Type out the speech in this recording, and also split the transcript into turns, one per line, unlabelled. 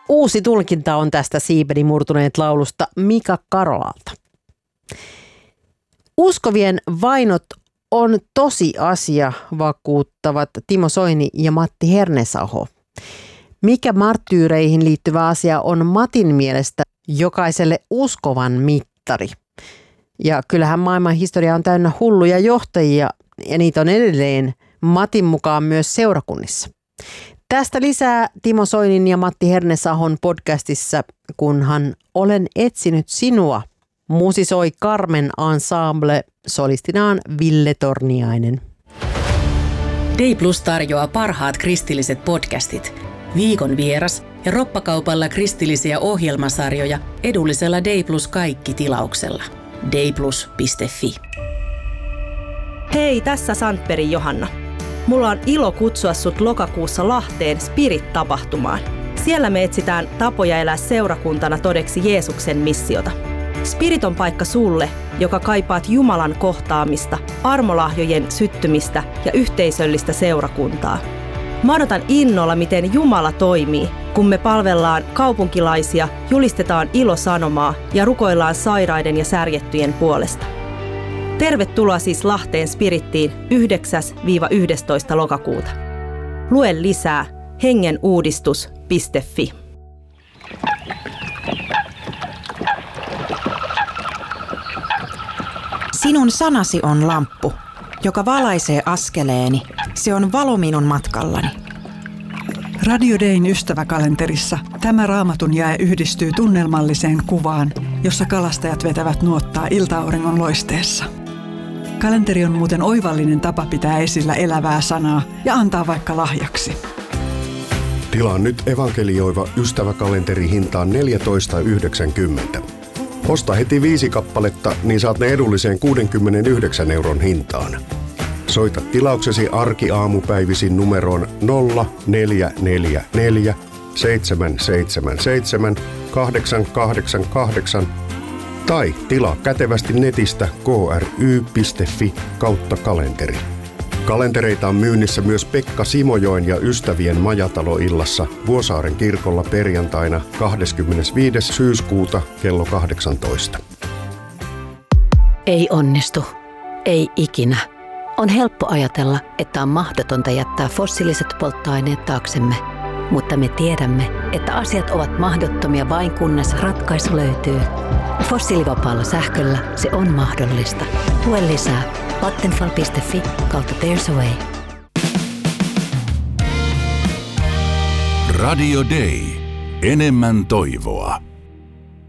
Uusi tulkinta on tästä siipeni murtuneet laulusta Mika Karolalta. Uskovien vainot on tosi asia, vakuuttavat Timo Soini ja Matti Hernesaho. Mikä marttyyreihin liittyvä asia on Matin mielestä jokaiselle uskovan mittari? Ja kyllähän maailman historia on täynnä hulluja johtajia, ja niitä on edelleen Matin mukaan myös seurakunnissa. Tästä lisää Timo Soinin ja Matti Hernesahon podcastissa, kunhan olen etsinyt sinua, musisoi Carmen Ensemble, solistinaan Ville Torniainen.
Day Plus tarjoaa parhaat kristilliset podcastit, viikon vieras ja roppakaupalla kristillisiä ohjelmasarjoja edullisella Day Plus kaikki -tilauksella. dayplus.fi.
Hei, tässä Sandbergin Johanna. Mulla on ilo kutsua sut lokakuussa Lahteen Spirit-tapahtumaan. Siellä me etsitään tapoja elää seurakuntana todeksi Jeesuksen missiota. Spirit on paikka sulle, joka kaipaat Jumalan kohtaamista, armolahjojen syttymistä ja yhteisöllistä seurakuntaa. Mä odotan innolla, miten Jumala toimii, kun me palvellaan kaupunkilaisia, julistetaan ilosanomaa ja rukoillaan sairaiden ja särjettyjen puolesta. Tervetuloa siis Lahteen Spirittiin 9-11. lokakuuta. Lue lisää hengenuudistus.fi.
Sinun sanasi on lamppu, joka valaisee askeleeni. Se on valo minun matkallani.
Radio Dayn ystäväkalenterissa tämä raamatun jae yhdistyy tunnelmalliseen kuvaan, jossa kalastajat vetävät nuottaa ilta-auringon loisteessa. Kalenteri on muuten oivallinen tapa pitää esillä elävää sanaa ja antaa vaikka lahjaksi.
Tilaa nyt evankelioiva ystäväkalenteri hintaan 14,90. Osta heti 5 kappaletta, niin saat ne edulliseen 69 € hintaan. Soita tilauksesi arkiaamupäivisin numeroon 0444 777 888 tai tilaa kätevästi netistä kry.fi/kalenteri. Kalentereita on myynnissä myös Pekka Simojoen ja ystävien majataloillassa Vuosaaren kirkolla perjantaina 25. syyskuuta kello 18.
Ei onnistu. Ei ikinä. On helppo ajatella, että on mahdotonta jättää fossiiliset polttoaineet taaksemme. Mutta me tiedämme, että asiat ovat mahdottomia vain kunnes ratkaisu löytyy. Fossiilivapaalla sähköllä se on mahdollista. Lue lisää vattenfall.fi/There's a way.
Radio Day. Enemmän toivoa.